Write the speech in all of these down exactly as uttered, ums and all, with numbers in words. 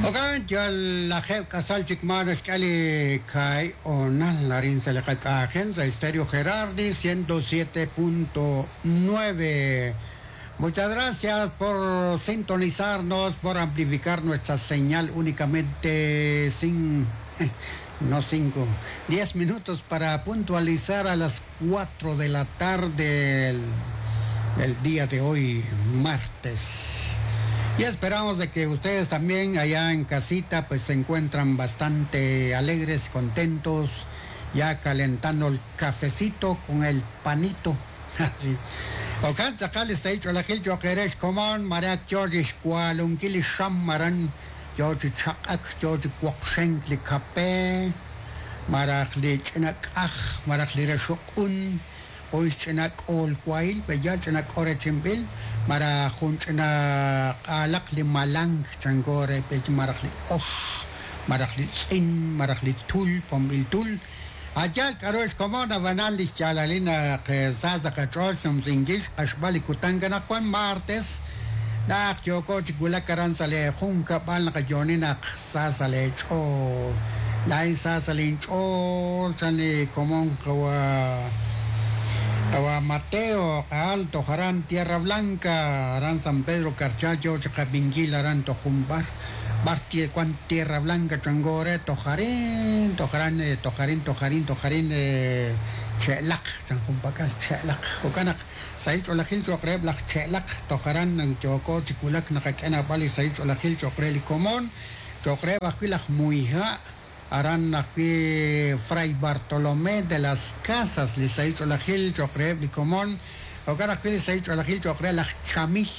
Okan jal la jeb kasal chikmanes kali kai onan larin se le agencia Estéreo Gerardi ciento siete punto nueve. Muchas gracias por sintonizarnos, por amplificar nuestra señal únicamente sin, no cinco, diez minutos para puntualizar a las cuatro de la tarde del, del día de hoy, martes. Y esperamos de que ustedes también allá en casita pues se encuentran bastante alegres, contentos, ya calentando el cafecito con el panito. Así. Okan sakali sa ito lakil jo keres komon marak George Squalung kili shamaran George chakak George kwaksheng li kape marak li chinak ach marak li rashukun ois chinak ol kwail bejal chinak ore chimbil marak hun chinak alak li malang changore bej marak li osh marak li tsin marak li tul pombil tul Ajal karosh komona vanalis chalalina que zaza kachos num zingish ashbali kutangana kwan martes nak yoko chigula karansale junka bal ka jonina sasale cho lai sasale cho chani komon kawa kawa Mateo alto jaran Tierra Blanca aran San Pedro Carchacho chakabingil aran to jumbar Bartie cuan Tierra Blanca changore tojarin tojaran tojarin tojarin tojarin chelak changumpakas chelak okanak sai cholakil chokreb lak chelak tojaran nang choko chikulak nakakena pali sai cholakil chokreli komon chokreb akilak muija aran aquí Fray Bartolomé de las Casas li sai cholakil chokreb li komon okanak li sai cholakil chokrel lak chamih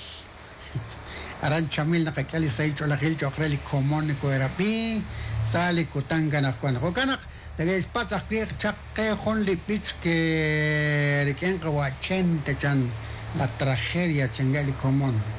aran chamil na kakali sa ito lakil chokreli komon ko erapi sali kutanga na kwan ko kanak daga ispata kwe chakke hon lipich ke riken ka wachente chan la tragedia changali komon